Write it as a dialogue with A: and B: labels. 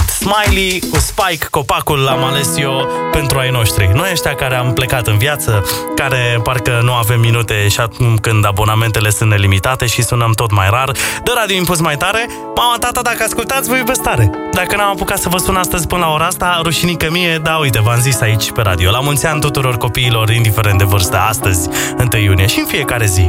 A: atât. Smiley cu Spike, copacul am ales eu pentru ai noștri. Noi ăștia care am plecat în viață, care parcă nu avem minute și acum când abonamentele sunt nelimitate și sunăm tot mai rar, dă Radio Impuls mai tare. Mama, tata, dacă ascultați, vă iubesc tare. Dacă n-am apucat să vă sun astăzi până la ora asta, rușinică mie, da, uite, v-am zis aici pe radio. La mulți ani tuturor copiilor, indiferent de vârstă, astăzi, 1 iunie și în fiecare zi.